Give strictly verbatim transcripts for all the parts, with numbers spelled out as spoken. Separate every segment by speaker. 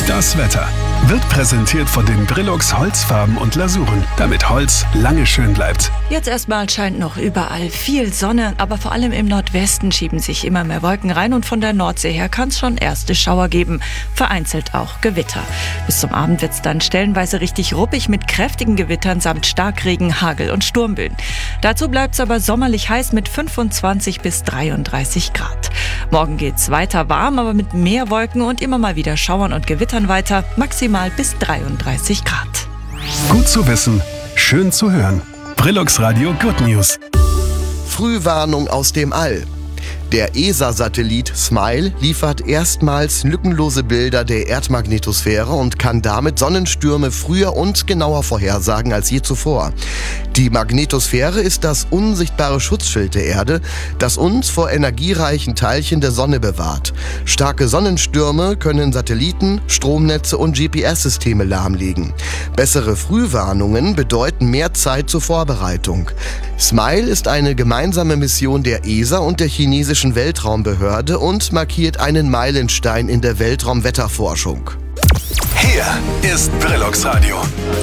Speaker 1: Das Wetter wird präsentiert von den Brilux Holzfarben und Lasuren, damit Holz lange schön bleibt.
Speaker 2: Jetzt erstmal scheint noch überall viel Sonne, aber vor allem im Nordwesten schieben sich immer mehr Wolken rein und von der Nordsee her kann es schon erste Schauer geben, vereinzelt auch Gewitter. Bis zum Abend wird es dann stellenweise richtig ruppig mit kräftigen Gewittern samt Starkregen, Hagel und Sturmböen. Dazu bleibt es aber sommerlich heiß mit fünfundzwanzig bis dreiunddreißig Grad. Morgen geht's weiter warm, aber mit mehr Wolken und immer mal wieder Schauern und Gewittern weiter, maximal bis dreiunddreißig Grad.
Speaker 1: Gut zu wissen, schön zu hören. Brilux Radio Good News.
Speaker 3: Frühwarnung aus dem All. Der E S A-Satellit SMILE liefert erstmals lückenlose Bilder der Erdmagnetosphäre und kann damit Sonnenstürme früher und genauer vorhersagen als je zuvor. Die Magnetosphäre ist das unsichtbare Schutzschild der Erde, das uns vor energiereichen Teilchen der Sonne bewahrt. Starke Sonnenstürme können Satelliten, Stromnetze und G P S-Systeme lahmlegen. Bessere Frühwarnungen bedeuten mehr Zeit zur Vorbereitung. SMILE ist eine gemeinsame Mission der E S A und der chinesischen Weltraumbehörde und markiert einen Meilenstein in der Weltraumwetterforschung.
Speaker 1: Hier ist Brilux Radio.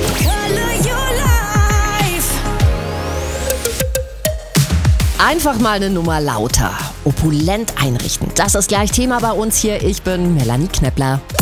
Speaker 4: Einfach mal eine Nummer lauter. Opulent einrichten. Das ist gleich Thema bei uns hier. Ich bin Melanie Knepler.